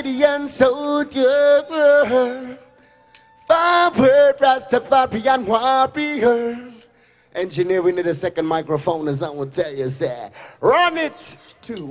Gideon soldier, forward Rastafarian warrior. Engineer, we need a second microphone, as I will tell you, say, run it to